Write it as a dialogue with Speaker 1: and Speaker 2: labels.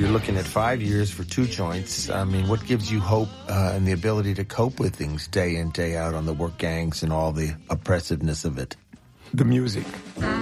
Speaker 1: You're looking at 5 years for 2 joints. I mean, what gives you hope and the ability to cope with things day in, day out on the work gangs and all the oppressiveness of it?
Speaker 2: The music.